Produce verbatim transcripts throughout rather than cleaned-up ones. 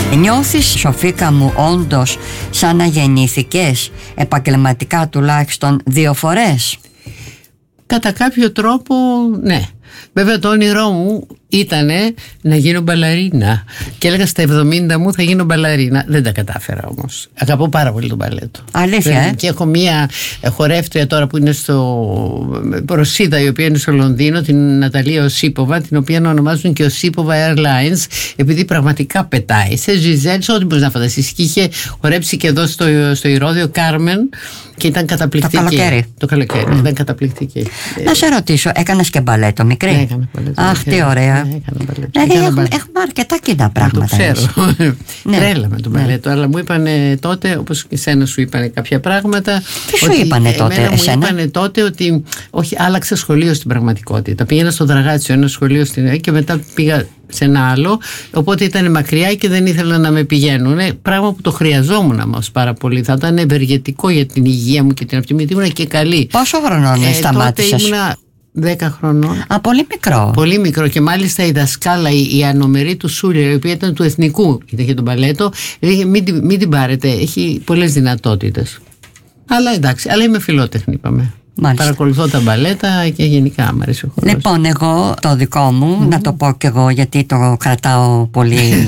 Νιώθεις, Σοφίκα μου, όντως σαν να γεννήθηκες επαγγελματικά τουλάχιστον δύο φορές? Κατά κάποιο τρόπο, ναι. Βέβαια το όνειρό μου ήτανε να γίνω μπαλαρίνα και έλεγα στα εβδομήντα μου θα γίνω μπαλαρίνα. Δεν τα κατάφερα όμως. Αγαπώ πάρα πολύ τον μπαλέτο. Αλήθεια, ε? Και έχω μία χορεύτρια τώρα που είναι στο Ρωσίδα, η οποία είναι στο Λονδίνο, την Ναταλία Οσίποβα, την οποία ονομάζουν και Οσίποβα Airlines, επειδή πραγματικά πετάει. Σε Ζιζέλ, ό,τι μπορείς να φανταστείς. Και είχε χορέψει και εδώ στο, στο Ηρώδιο Κάρμεν και ήταν καταπληκτική. Το καλοκαίρι. Το καλοκαίρι, mm. ήταν καταπληκτική. Να σε ρωτήσω, έκανες και μπαλέτο μικρή? Ναι, έκανα μπαλέτο. Αχ, τι ωραία. Ναι, δηλαδή έχουμε, έχουμε αρκετά κοινά πράγματα. Το ξέρω. Ναι. Τρέλα με τον μπαλέτο, ναι. Αλλά μου είπανε τότε, όπως και εσένα σου είπανε κάποια πράγματα. Τι σου είπανε τότε, εσένα? Μου είπανε τότε ότι όχι, άλλαξα σχολείο στην πραγματικότητα. Πήγαινα στο Δραγάτσιο, ένα σχολείο στην και μετά πήγα σε ένα άλλο, οπότε ήταν μακριά και δεν ήθελα να με πηγαίνουν. Πράγμα που το χρειαζόμουν όμως πάρα πολύ. Θα ήταν ευεργετικό για την υγεία μου και την αυτή μου, ήμουν και καλή. Πόσο χρονών ε, σταμάτησες? Τότε ήμουνα δέκα χρονών. Α, πολύ μικρό. Πολύ μικρό, και μάλιστα η δασκάλα, η, η ανομερή του Σούλια, η οποία ήταν του εθνικού, είχε τον μπαλέτο, λέει μην, μην την πάρετε, έχει πολλές δυνατότητες. Αλλά εντάξει, αλλά είμαι φιλότεχνη, είπαμε. Μάλιστα. Παρακολουθώ τα μπαλέτα και γενικά μου αρέσει ο χορός. Λοιπόν, εγώ το δικό μου, mm. να το πω κι εγώ γιατί το κρατάω πολύ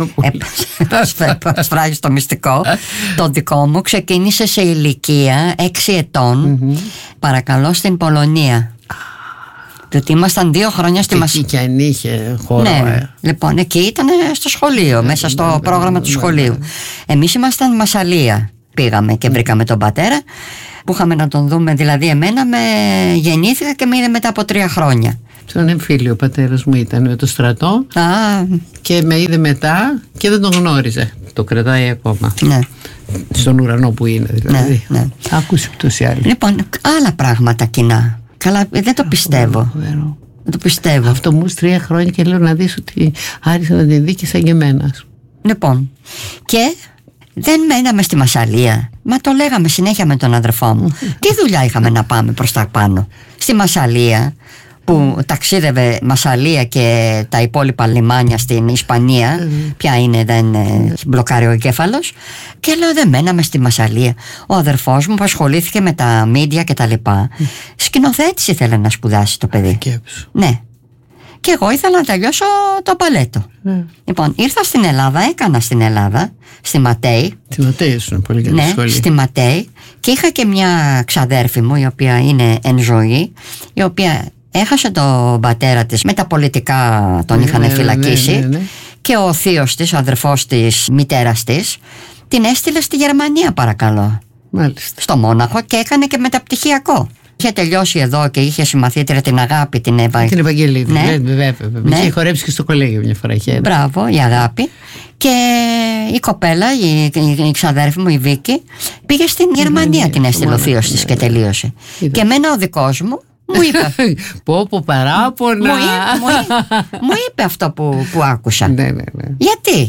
σφράγει στο μυστικό. Το δικό μου ξεκίνησε σε ηλικία έξι ετών, mm-hmm. παρακαλώ, στην Πολωνία. Διότι ήμασταν δύο χρόνια στη Μασαλία. Εκεί κι αν είχε χώρο. Ναι, ε. λοιπόν, εκεί ήταν στο σχολείο, ναι, μέσα στο ναι, πρόγραμμα ναι, του ναι, σχολείου. Ναι. Εμείς ήμασταν Μασαλία. Πήγαμε και βρήκαμε τον πατέρα που είχαμε να τον δούμε, δηλαδή εμένα με γεννήθηκα και με είδε μετά από τρία χρόνια. Στον εμφύλιο ο πατέρας μου ήταν με το στρατό. Α. Και με είδε μετά και δεν τον γνώριζε. Το κρατάει ακόμα. Ναι. Στον ουρανό που είναι δηλαδή. Ναι, ναι. Άκουσε ούτως ή άλλως. Λοιπόν, άλλα πράγματα κοινά. Καλά, δεν το πιστεύω. Βέρο. Δεν το πιστεύω. Αυτό μου τρία χρόνια και λέω να δεις ότι άρχισε να την δει και σαν και εμένα. Λοιπόν, και δεν μέναμε στη Μασαλία. Μα το λέγαμε συνέχεια με τον αδερφό μου. Τι δουλειά είχαμε να πάμε προς τα πάνω? Στη Μασαλία, που ταξίδευε Μασαλία και τα υπόλοιπα λιμάνια στην Ισπανία, ποια είναι, δεν μπλοκάρει ο εγκέφαλος. Και λέω δεν μέναμε στη Μασαλία. Ο αδερφός μου που ασχολήθηκε με τα μίντια και τα λοιπά, σκηνοθέτηση ήθελε να σπουδάσει το παιδί. Ναι. Και εγώ ήθελα να τελειώσω το μπαλέτο. Mm. Λοιπόν, ήρθα στην Ελλάδα, έκανα στην Ελλάδα, στη Ματέη. Στη Ματέη ήσουν πολύ καλή ναι, σχολή. Στη Ματέη. Και είχα και μια ξαδέρφη μου, η οποία είναι εν ζωή, η οποία έχασε τον πατέρα της, με τα πολιτικά τον ναι, είχαν ναι, φυλακίσει. Ναι, ναι, ναι. Και ο θείος της, ο αδερφός της μητέρας της, την έστειλε στη Γερμανία, παρακαλώ. Μάλιστα. Στο Μόναχο, και έκανε και μεταπτυχιακό. Είχε τελειώσει εδώ και είχε συμμαθήτρια την Αγάπη, την Ευα... Την Ευαγγελίδη. Ναι. Βέβαια, βέβαια. Είχε χορέψει και στο κολέγιο μια φορά. Είχε. Μπράβο, η Αγάπη. Και η κοπέλα, η, η, η ξαδέρφη μου, η Βίκη, πήγε στην Γερμανία, την έστειλε ο θείος της και τελείωσε. Είδα. Και εμένα ο δικός μου μου είπε. Πω πω παράπονα. Μου, μου, μου είπε αυτό που, που άκουσα. Ναι, ναι, ναι. Γιατί?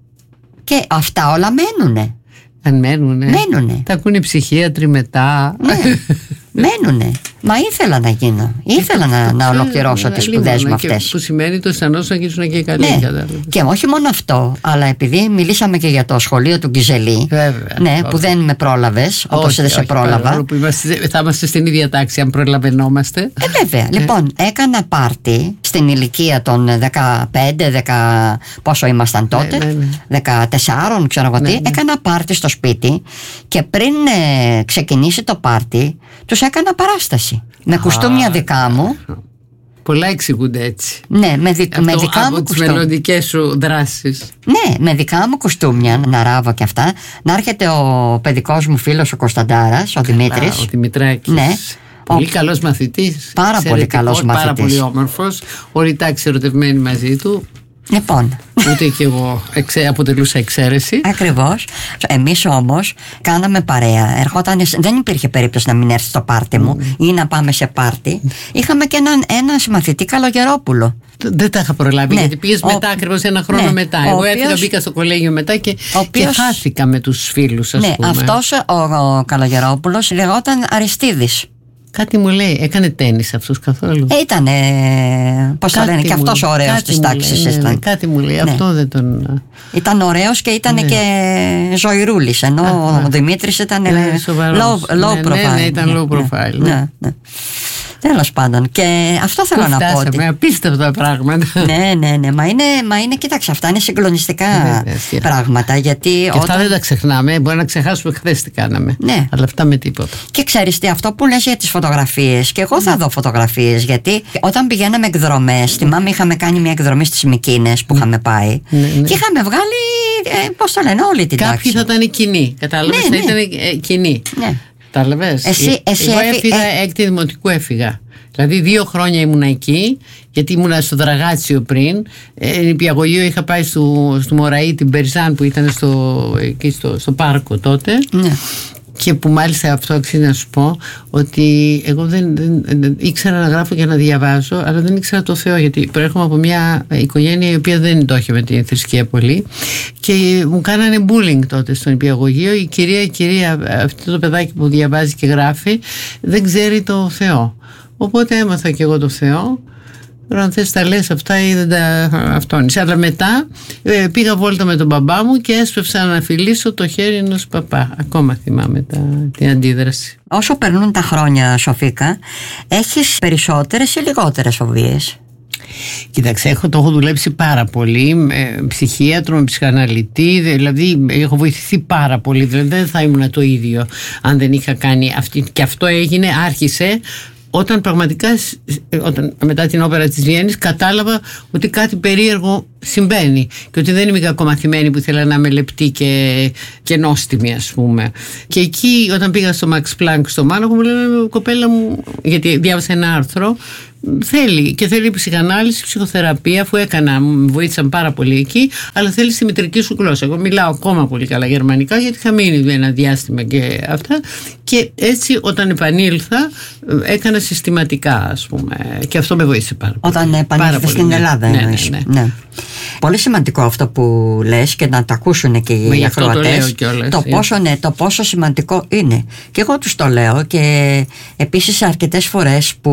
Και αυτά όλα μένουνε. Αν μένουνε. Μένουνε. Τα ακούνε οι ψυχίατροι μετά. Ναι. Μένουνε. Μα ήθελα να γίνω. Ήθελα να, να ολοκληρώσω τις σπουδές μου αυτές. Που σημαίνει το αισθανόσουν και ήσουν και καλή. Ναι. Και όχι μόνο αυτό, αλλά επειδή μιλήσαμε και για το σχολείο του Γκιζελή. Βέβαια. Ναι, όχι. Που δεν με πρόλαβες, όπως δεν σε πρόλαβα. Που είμαστε, θα είμαστε στην ίδια τάξη αν προλαβαινόμαστε. Ε, βέβαια. Ε. Λοιπόν, έκανα πάρτι στην ηλικία των δεκαπέντε, δέκα, πόσο ήμασταν τότε, ναι, ναι, ναι. δεκατέσσερα, ξέρω εγώ τι. Ναι, ναι. Έκανα πάρτι στο σπίτι και πριν ε, ξεκινήσει το πάρτι, τους έκανα παράσταση. Με κουστούμια δικά μου. Πολλά εξηγούνται έτσι. Ναι, με, δι... με δικά από μου τις μελλοντικές σου δράσεις. Ναι, με δικά μου κουστούμια, να ράβω και αυτά. Να έρχεται ο παιδικός μου φίλος ο Κωνσταντάρας, ο Δημήτρης. Ο Δημητράκης. Ναι. Πολύ ο... καλός μαθητής. Πάρα πολύ καλός μαθητής. Πάρα πολύ όμορφος. Όλη η τάξη ερωτευμένη μαζί του. Λοιπόν. Ούτε και εγώ εξε, αποτελούσα εξαίρεση. Ακριβώς. Εμείς όμως κάναμε παρέα. Ερχόταν, δεν υπήρχε περίπτωση να μην έρθει στο πάρτι μου mm. ή να πάμε σε πάρτι. Είχαμε και έναν ένα συμμαθητή Καλογερόπουλο. Δεν τα είχα προλάβει, ναι. Γιατί πήγες ο... μετά, ακριβώς ένα χρόνο ναι. μετά. Εγώ οποίος... έφυγα, μπήκα στο κολέγιο μετά και, οποίος... και χάθηκα με τους φίλους, ας ναι, πούμε. Αυτός ο, ο Καλογερόπουλος λεγόταν Αριστίδης. Κάτι μου λέει, έκανε τένις αυτός καθόλου? Ε, ήτανε, πώς το λένε, και αυτός ωραίος της τάξης. Ναι, ναι, κάτι μου λέει, ναι. Αυτό δεν τον... Ήταν ωραίος και ήταν ναι. και ζωηρούλης, ενώ α, ο Δημήτρης ήταν ναι, low, low ναι, profile. Ναι, ναι, ήταν low profile. Ναι, ναι. Ναι. Τέλος πάντων, και αυτό θέλω Πού να φτάσαμε, πω. Ότι... απίστευτα πράγματα. Ναι, ναι, ναι. Μα είναι, μα είναι, κοίταξε, αυτά είναι συγκλονιστικά ναι, πράγματα. Γιατί και όταν... αυτά δεν τα ξεχνάμε. Μπορεί να ξεχάσουμε χθες τι κάναμε. Ναι. Αλλά αυτά με τίποτα. Και ξέρεις τι, αυτό που λες για τις φωτογραφίες, και εγώ θα δω φωτογραφίες. Γιατί όταν πηγαίναμε εκδρομές, θυμάμαι είχαμε κάνει μια εκδρομή στις Μυκίνες που είχαμε πάει. Ναι, ναι. Και είχαμε βγάλει, ε, πώς το λένε, όλη την τάξη. Κάποιοι θα ήταν κοινοί. Κατάλαβες, ναι, θα ναι. ήταν ε, κοινοί. Ναι. Κατάλαβες. Εσύ, εσύ εγώ έφυ... έφυγα, ε... έκτη δημοτικού έφυγα. Δηλαδή δύο χρόνια ήμουνα εκεί, γιατί ήμουνα στο Δραγάτσιο πριν. Ε, νηπιαγωγείο είχα πάει στο, στο Μωραή, την Περζάν που ήταν στο, εκεί στο, στο πάρκο τότε. Ναι. Και που μάλιστα αυτό αξίζει να σου πω ότι εγώ δεν, δεν, δεν ήξερα να γράφω και να διαβάζω, αλλά δεν ήξερα το Θεό, γιατί προέρχομαι από μια οικογένεια η οποία δεν το είχε με την θρησκεία πολύ και μου κάνανε bullying τότε στον νηπιαγωγείο. Η κυρία, η κυρία, αυτό το παιδάκι που διαβάζει και γράφει δεν ξέρει το Θεό. Οπότε έμαθα και εγώ το Θεό. Τώρα αν θες τα λες αυτά ή δεν τα αυτόνεις. Αλλά μετά ε, πήγα βόλτα με τον μπαμπά μου και έσπευσα να φιλήσω το χέρι ενός παπά. Ακόμα θυμάμαι τα, την αντίδραση. Όσο περνούν τα χρόνια, Σοφίκα, έχεις περισσότερες ή λιγότερες φοβίες? Κοίταξε, έχω, το έχω δουλέψει πάρα πολύ με ψυχίατρο, με ψυχαναλυτή, δηλαδή έχω βοηθηθεί πάρα πολύ, δηλαδή δεν θα ήμουν το ίδιο αν δεν είχα κάνει αυτή, και αυτό έγινε, άρχισε όταν πραγματικά όταν, μετά την όπερα της Βιέννης κατάλαβα ότι κάτι περίεργο συμβαίνει και ότι δεν είμαι κακομαθημένη που ήθελα να είμαι λεπτή και, και νόστιμη, ας πούμε. Και εκεί όταν πήγα στο Max Planck στο Μάνοχο μου λένε, κοπέλα μου, γιατί διάβασα ένα άρθρο, θέλει και θέλει ψυχανάλυση, ψυχοθεραπεία, αφού έκανα, με βοήθησαν πάρα πολύ εκεί, αλλά θέλει στη μητρική σου γλώσσα. Εγώ μιλάω ακόμα πολύ καλά γερμανικά, γιατί είχα μείνει ένα διάστημα και αυτά. Και έτσι όταν επανήλθα, έκανα συστηματικά, ας πούμε. Και αυτό με βοήθησε πάρα πολύ. Όταν επανήλθες στην ναι. Ελλάδα, ναι, εννοείς. ναι, ναι. Ναι. Πολύ σημαντικό αυτό που λες και να τα ακούσουν και οι ακροατές. Το, το, πόσο, ναι, το πόσο σημαντικό είναι. Και εγώ τους το λέω, και επίσης αρκετές φορές που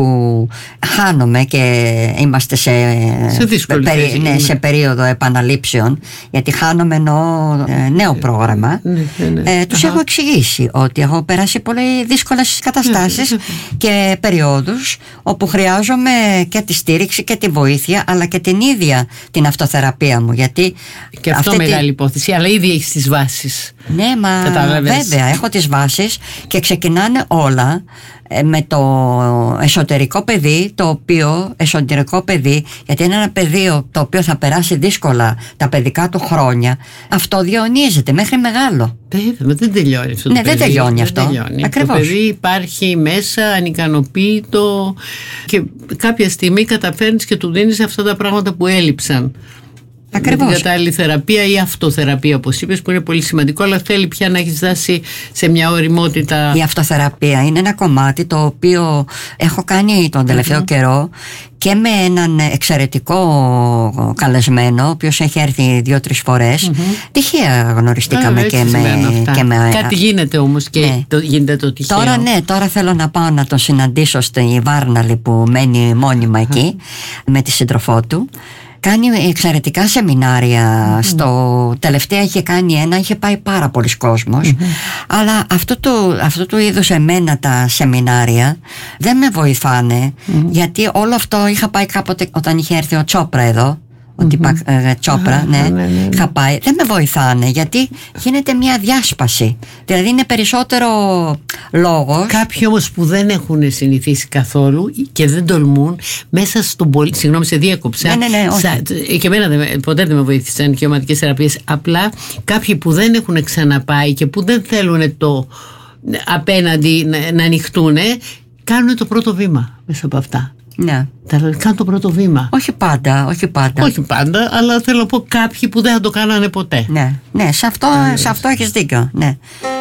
χάνομαι και είμαστε σε, σε, περί, ναι, σε περίοδο επαναλήψεων, γιατί χάνομαι εννοώ ε, νέο πρόγραμμα, ναι, ναι, ναι. Ε, τους έχω εξηγήσει ότι έχω περάσει πολύ δύσκολες καταστάσεις και περιόδους όπου χρειάζομαι και τη στήριξη και τη βοήθεια, αλλά και την ίδια την αυτοθεραπεία μου, γιατί και αυτό μεγάλη τη... υπόθεση, αλλά ήδη έχεις τις βάσεις. Ναι, μα κατάλαβες. Βέβαια έχω τις βάσεις και ξεκινάνε όλα με το εσωτερικό παιδί, το οποίο εσωτερικό παιδί, γιατί είναι ένα παιδί το οποίο θα περάσει δύσκολα τα παιδικά του χρόνια, αυτό διαιωνίζεται μέχρι μεγάλο. Δεν, δεν τελειώνει αυτό το ναι, παιδί. Δεν τελειώνει αυτό. Δεν τελειώνει. Ακριβώς. Το παιδί υπάρχει μέσα ανικανοποίητο και κάποια στιγμή καταφέρνεις και του δίνεις αυτά τα πράγματα που έλειψαν. Ακριβώς. Με την κατάλληλη θεραπεία ή αυτοθεραπεία, όπως είπες, που είναι πολύ σημαντικό, αλλά θέλει πια να έχεις δάσει σε μια ωριμότητα. Η αυτοθεραπεία είναι ένα κομμάτι το οποίο έχω κάνει τον τελευταίο mm-hmm. καιρό και με έναν εξαιρετικό καλεσμένο, ο οποίος έχει έρθει δύο-τρεις φορές. Mm-hmm. Τυχαία γνωριστήκαμε ah, και, με, και με. Κάτι γίνεται όμως και ναι. το, γίνεται το τυχαίο. Τώρα ναι, τώρα θέλω να πάω να τον συναντήσω στη Βάρναλη που μένει μόνιμα εκεί mm-hmm. με τη σύντροφό του. Κάνει εξαιρετικά σεμινάρια. Mm-hmm. Στο τελευταία είχε κάνει ένα, είχε πάει πάρα πολλοί κόσμος. Mm-hmm. Αλλά αυτό του, αυτό του είδους εμένα τα σεμινάρια δεν με βοηθάνε, mm-hmm. γιατί όλο αυτό είχα πάει κάποτε όταν είχε έρθει ο Τσόπρα εδώ. Ο mm-hmm. Τιπα, ε, Τσόπρα, ah, ναι, ναι, ναι, ναι. Είχα πάει. Δεν με βοηθάνε, γιατί γίνεται μια διάσπαση. Δηλαδή είναι περισσότερο λόγος. Κάποιοι όμως που δεν έχουν συνηθίσει καθόλου και δεν τολμούν μέσα στον πολύ. Συγγνώμη, σε διέκοψα. Ναι, ναι, ναι, Σα... Και εμένα δεν, ποτέ δεν με βοήθησαν και ομαδικές θεραπείες. Απλά κάποιοι που δεν έχουν ξαναπάει και που δεν θέλουν το απέναντι να, να ανοιχτούν, κάνουν το πρώτο βήμα μέσα από αυτά. Ναι. Κάνουν το πρώτο βήμα. Όχι πάντα, όχι πάντα. Όχι πάντα, αλλά θέλω να πω κάποιοι που δεν θα το κάνανε ποτέ. Ναι, ναι, σε αυτό, σε αυτό έχεις δίκιο. Ναι.